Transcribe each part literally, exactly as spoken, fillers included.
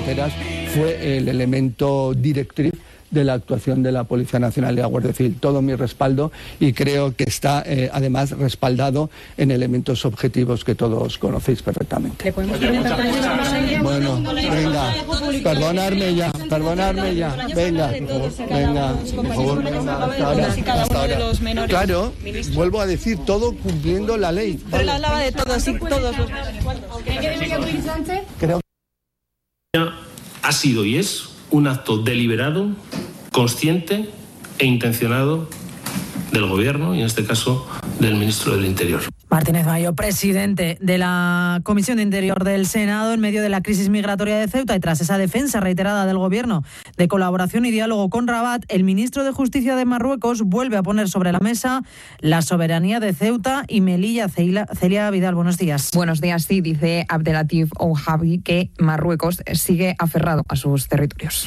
Fue el elemento directriz de la actuación de la Policía Nacional y la Guardia Civil. Todo mi respaldo, y creo que está eh, además respaldado en elementos objetivos que todos conocéis perfectamente. Bueno, venga, perdonadme ya, perdonadme ya, venga, venga, por favor, venga, hasta ahora, hasta ahora. Claro, vuelvo a decir, todo cumpliendo la ley. Pero la hablaba de todos y todos los... Creo ha sido y es un acto deliberado, consciente e intencionado del Gobierno y, en este caso, del Ministro del Interior. Martínez Mayo, presidente de la Comisión de Interior del Senado, en medio de la crisis migratoria de Ceuta y tras esa defensa reiterada del Gobierno de colaboración y diálogo con Rabat, el ministro de Justicia de Marruecos vuelve a poner sobre la mesa la soberanía de Ceuta y Melilla. Celia Vidal, buenos días. Buenos días, sí, dice Abdelatif Ouhabi que Marruecos sigue aferrado a sus territorios.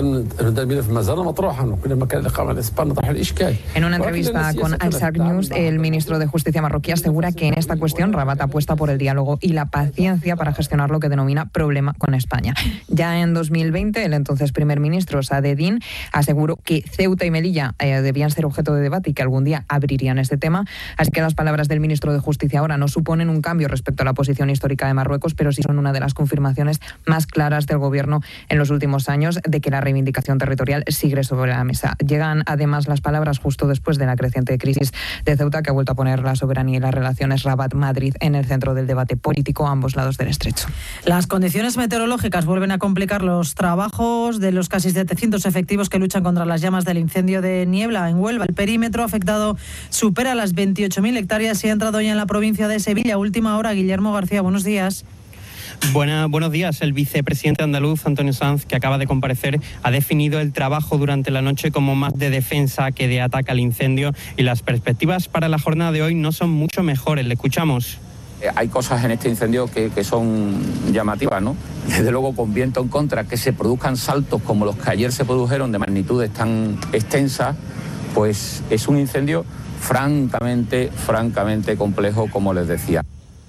En una entrevista con Al-Sarq News, el ministro de Justicia marroquí asegura que en esta cuestión Rabat apuesta por el diálogo y la paciencia para gestionar lo que denomina problema con España. Ya en dos mil veinte, el entonces primer ministro Saadedine aseguró que Ceuta y Melilla eh, debían ser objeto de debate y que algún día abrirían este tema. Así que las palabras del ministro de Justicia ahora no suponen un cambio respecto a la posición histórica de Marruecos, pero sí son una de las confirmaciones más claras del Gobierno en los últimos años de que la reivindicación territorial sigue sobre la mesa. Llegan además las palabras justo después de la creciente crisis de Ceuta, que ha vuelto a poner la soberanía y las relaciones Rabat-Madrid en el centro del debate político a ambos lados del estrecho. Las condiciones meteorológicas vuelven a complicar los trabajos de los casi setecientos efectivos que luchan contra las llamas del incendio de Niebla en Huelva. El perímetro afectado supera las veintiocho mil hectáreas y ha entrado ya en la provincia de Sevilla. Última hora, Guillermo García, buenos días. Buena, buenos días. El vicepresidente andaluz, Antonio Sanz, que acaba de comparecer, ha definido el trabajo durante la noche como más de defensa que de ataque al incendio, y las perspectivas para la jornada de hoy no son mucho mejores. Le escuchamos. Hay cosas en este incendio que, que son llamativas, ¿no? Desde luego, con viento en contra, que se produzcan saltos como los que ayer se produjeron de magnitudes tan extensas, pues es un incendio francamente, francamente complejo, como les decía.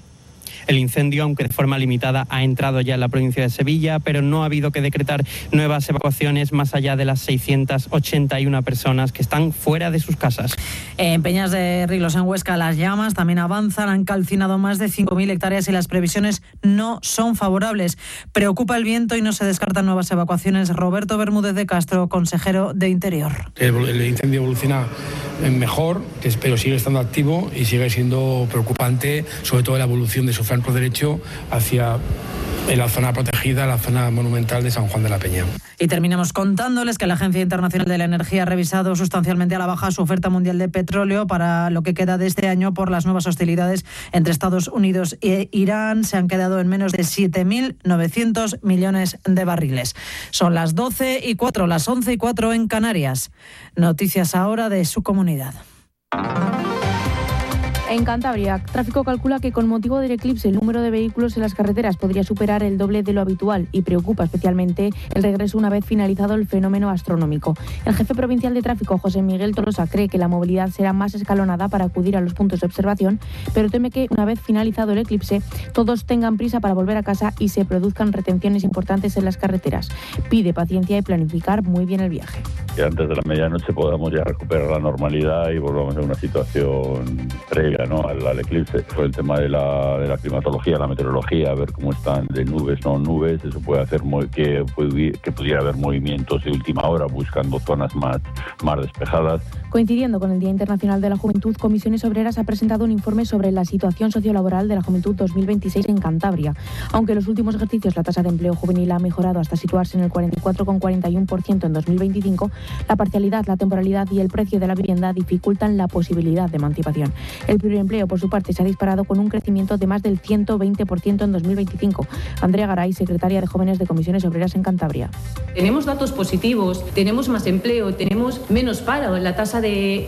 El incendio, aunque de forma limitada, ha entrado ya en la provincia de Sevilla, pero no ha habido que decretar nuevas evacuaciones más allá de las seiscientas ochenta y una personas que están fuera de sus casas. En Peñas de Riglos, en Huesca, las llamas también avanzan, han calcinado más de cinco mil hectáreas y las previsiones no son favorables. Preocupa el viento y no se descartan nuevas evacuaciones. Roberto Bermúdez de Castro, consejero de Interior. El, el incendio evoluciona mejor, pero sigue estando activo y sigue siendo preocupante, sobre todo la evolución de su flanco derecho hacia en la zona protegida, la zona monumental de San Juan de la Peña. Y terminamos contándoles que la Agencia Internacional de la Energía ha revisado sustancialmente a la baja su oferta mundial de petróleo para lo que queda de este año por las nuevas hostilidades entre Estados Unidos e Irán. Se han quedado en menos de siete mil novecientos millones de barriles. Son las doce y cuatro, las once y cuatro en Canarias. Noticias ahora de su comunidad. En Cantabria, Tráfico calcula que con motivo del eclipse el número de vehículos en las carreteras podría superar el doble de lo habitual y preocupa especialmente el regreso una vez finalizado el fenómeno astronómico. El jefe provincial de tráfico, José Miguel Tolosa, cree que la movilidad será más escalonada para acudir a los puntos de observación, pero teme que una vez finalizado el eclipse todos tengan prisa para volver a casa y se produzcan retenciones importantes en las carreteras. Pide paciencia y planificar muy bien el viaje. Que antes de la medianoche podamos ya recuperar la normalidad y volvamos a una situación previa, ¿no?, al, al eclipse. Por el tema de la, de la climatología, la meteorología, ver cómo están de nubes, no nubes, eso puede hacer muy, que, que pudiera haber movimientos de última hora buscando zonas más, más despejadas. Coincidiendo con el Día Internacional de la Juventud, Comisiones Obreras ha presentado un informe sobre la situación sociolaboral de la juventud dos mil veintiséis en Cantabria. Aunque en los últimos ejercicios la tasa de empleo juvenil ha mejorado hasta situarse en el cuarenta y cuatro coma cuarenta y uno por ciento en dos mil veinticinco, la parcialidad, la temporalidad y el precio de la vivienda dificultan la posibilidad de emancipación. El pluriempleo, por su parte, se ha disparado con un crecimiento de más del ciento veinte por ciento en dos mil veinticinco. Andrea Garay, secretaria de Jóvenes de Comisiones Obreras en Cantabria. Tenemos datos positivos, tenemos más empleo, tenemos menos paro, la tasa de